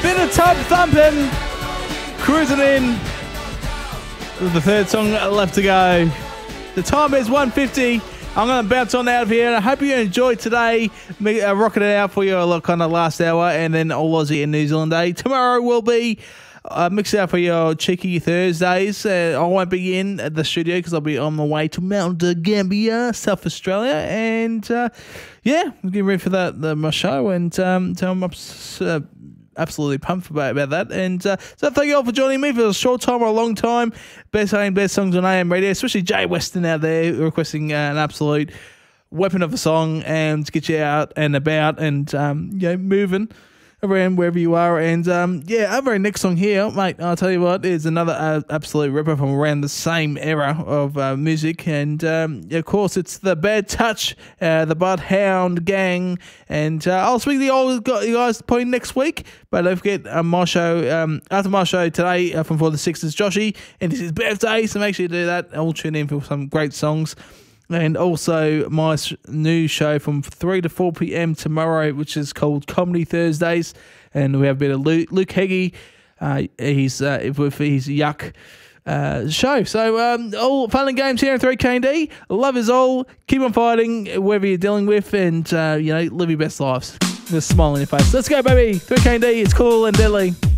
Bit of tub thumping, cruising in. With the third song left to go. The time is 1:50. I'm going to bounce on out of here, and I hope you enjoyed today. Rocking it out for you a kind of last hour, and then all Aussie and New Zealand Day. Tomorrow will be mixed out for your cheeky Thursdays. I won't be in at the studio because I'll be on my way to Mount Gambier, South Australia, and yeah, I'm getting ready for my show, and I'm absolutely pumped about that. And so thank you all for joining me for a short time or a long time. Best songs on AM radio, especially Jay Weston out there requesting an absolute weapon of a song and to get you out and about and moving around wherever you are. And our very next song here, mate, I'll tell you what, is another absolute ripper from around the same era of music. And of course, it's the Bad Touch, the Bloodhound Gang. And I'll speak to you guys probably next week. But don't forget, my show, after my show today from 4 to 6 is Joshy, and it's his birthday, so make sure you do that. I'll tune in for some great songs. And also my new show from 3 to 4 p.m. tomorrow, which is called Comedy Thursdays. And we have a bit of Luke Heggie. He's with his Yuck show. So all fun and games here in 3KD. Love is all. Keep on fighting, whatever you're dealing with, and live your best lives. With a smile on your face. Let's go, baby. 3KD, it's cool and deadly.